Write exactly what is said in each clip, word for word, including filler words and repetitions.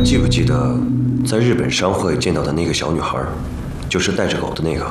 记不记得在日本商会见到的那个小女孩，就是带着狗的那个？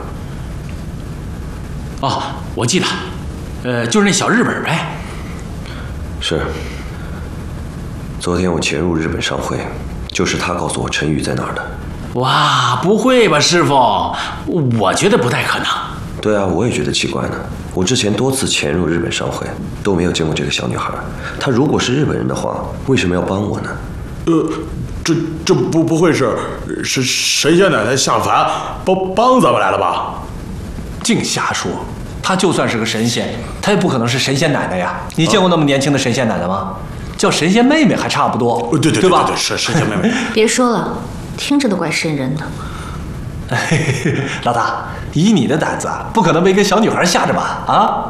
哦，我记得，呃，就是那小日本呗。 是。昨天我潜入日本商会，就是他告诉我陈宇在哪儿的。 哇，不会吧，师傅？我觉得不太可能。 对啊，我也觉得奇怪呢。我之前多次潜入日本商会，都没有见过这个小女孩。她如果是日本人的话，为什么要帮我呢？ 呃，这这不不会是是神仙奶奶下凡帮帮咱们来了吧？ 净瞎说！她就算是个神仙，她也不可能是神仙奶奶呀。你见过那么年轻的神仙奶奶吗？叫神仙妹妹还差不多。 对对对对吧？ 对，是神仙妹妹。 别说了，听着都怪瘆人的。 老大，以你的胆子，不可能被一个小女孩吓着吧？啊？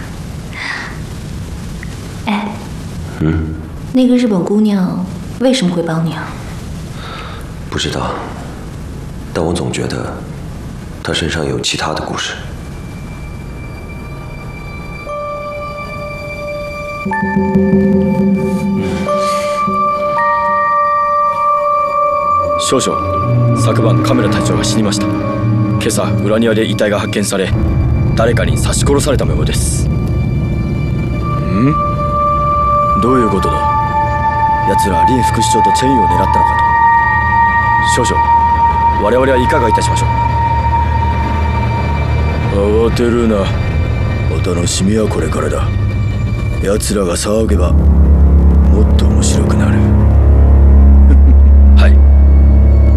哎， 嗯， 那个日本姑娘为什么会帮你啊？ 不知道，但我总觉得她身上有其他的故事。 少々、昨晩カメラ隊長が死にました。今朝裏庭で遺体が発見され、誰かに刺し殺された模様です。ん？どういうことだ？奴ら林副市長とチェンユを狙ったのかと。少々、我々はいかがいたしましょう？慌てるな。お楽しみはこれからだ。奴らが騒げばもっと面白くなる。